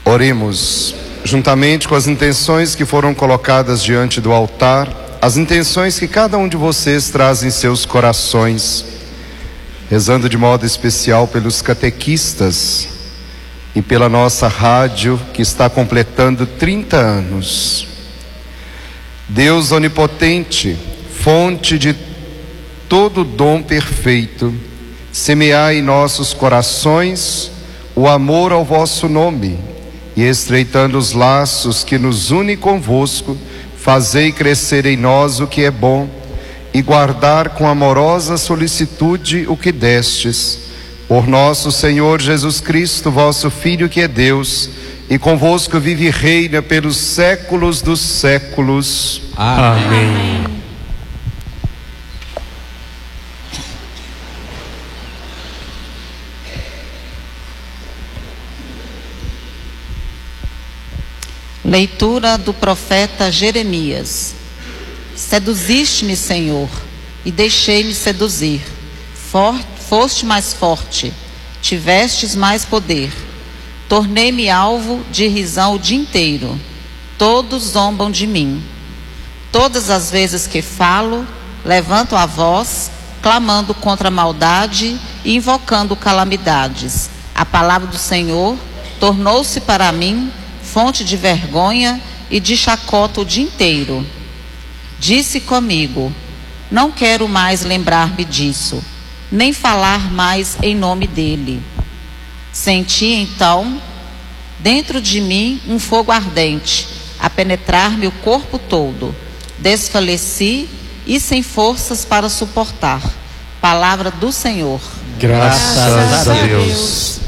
Oremos, juntamente com as intenções que foram colocadas diante do altar, as intenções que cada um de vocês traz em seus corações, rezando de modo especial pelos catequistas e pela nossa rádio que está completando 30 anos. Deus onipotente, fonte de todo dom perfeito, semeai em nossos corações o amor ao vosso nome, e estreitando os laços que nos unem convosco, fazei crescer em nós o que é bom, e guardar com amorosa solicitude o que destes. Por nosso Senhor Jesus Cristo, vosso Filho, que é Deus, e convosco vive e reina pelos séculos dos séculos. Amém. Leitura do profeta Jeremias. Seduziste-me, Senhor, e deixei-me seduzir. Foste mais forte, tivestes mais poder. Tornei-me alvo de risão o dia inteiro. Todos zombam de mim. Todas as vezes que falo, levanto a voz, clamando contra a maldade e invocando calamidades. A palavra do Senhor tornou-se para mim fonte de vergonha e de chacota o dia inteiro. Disse comigo: não quero mais lembrar-me disso, nem falar mais em nome dele. Senti então, dentro de mim, um fogo ardente, a penetrar-me o corpo todo. Desfaleci e sem forças para suportar. Palavra do Senhor. Graças a Deus.